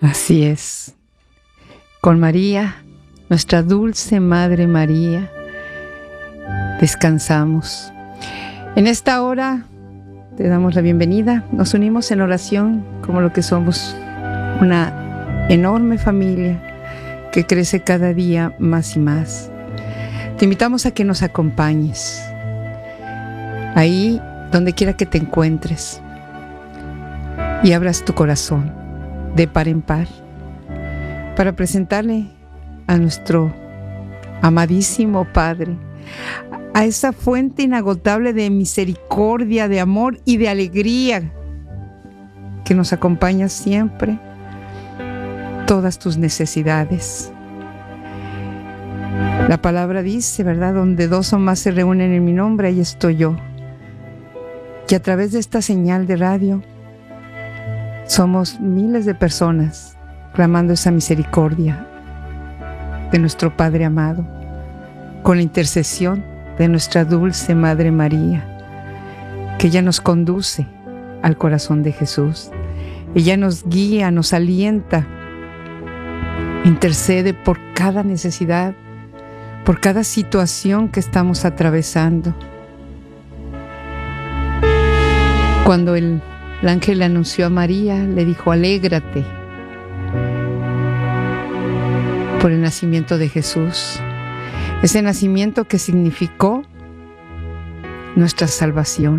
Así es. Con María, nuestra dulce Madre María, descansamos. En esta hora te damos la bienvenida. Nos unimos en oración como lo que somos, una enorme familia que crece cada día más y más. Te invitamos a que nos acompañes ahí donde quiera que te encuentres y abras tu corazón de par en par para presentarle a nuestro amadísimo Padre, a esa fuente inagotable de misericordia, de amor y de alegría que nos acompaña siempre, todas tus necesidades. La palabra dice, ¿verdad? Donde dos o más se reúnen en mi nombre, ahí estoy yo. Y a través de esta señal de radio, somos miles de personas clamando esa misericordia de nuestro Padre amado, con la intercesión de nuestra dulce Madre María, que ella nos conduce al corazón de Jesús. Ella nos guía, nos alienta, intercede por cada necesidad, por cada situación que estamos atravesando. Cuando el ángel le anunció a María, le dijo: alégrate por el nacimiento de Jesús, ese nacimiento que significó nuestra salvación.